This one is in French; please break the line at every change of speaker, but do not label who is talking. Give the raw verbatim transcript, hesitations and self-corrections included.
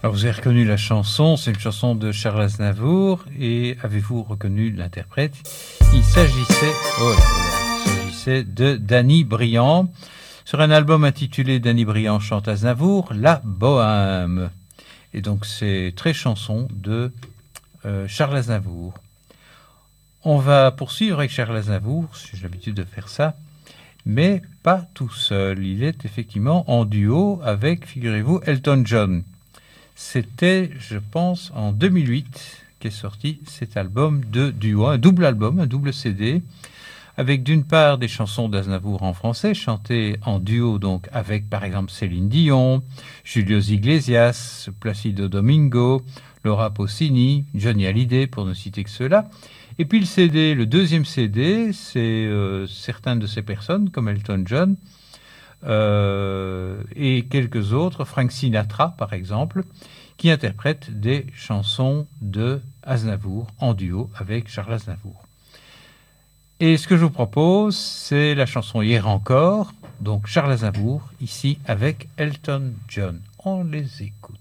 Alors vous avez reconnu la chanson, c'est une chanson de Charles Aznavour, et avez-vous reconnu l'interprète? Il s'agissait, oh là là, il s'agissait de Danny Briand, sur un album intitulé Danny Briand chante Aznavour, La Bohème. Et donc c'est très chanson de euh, Charles Aznavour. On va poursuivre avec Charles Aznavour, j'ai l'habitude de faire ça, mais pas tout seul. Il est effectivement en duo avec, figurez-vous, Elton John. C'était, je pense, en deux mille huit qu'est sorti cet album de duo, un double album, un double C D, avec d'une part des chansons d'Aznavour en français, chantées en duo donc avec par exemple Céline Dion, Julio Iglesias, Placido Domingo, Laura Pausini, Johnny Hallyday, pour ne citer que ceux-là. Et puis le C D, le deuxième C D, c'est euh, certaines de ces personnes, comme Elton John, Euh, et quelques autres, Frank Sinatra par exemple, qui interprètent des chansons de Aznavour en duo avec Charles Aznavour. Et ce que je vous propose, c'est la chanson Hier encore, donc Charles Aznavour, ici avec Elton John. On les écoute.